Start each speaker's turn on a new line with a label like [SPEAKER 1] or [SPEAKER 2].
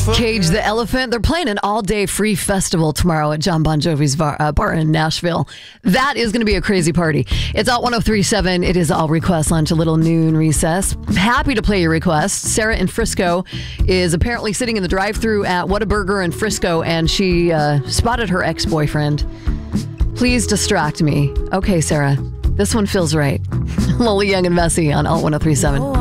[SPEAKER 1] Cage the Elephant. They're playing an all-day free festival tomorrow at John Bon Jovi's bar in Nashville. That is going to be a crazy party. It's Alt 103.7. It is All Request Lunch, a little noon recess. Happy to play your request. Sarah in Frisco is apparently sitting in the drive-thru at Whataburger in Frisco, and she spotted her ex-boyfriend. Please distract me. Okay, Sarah. This one feels right. Lily Young and Messy on Alt 103.7.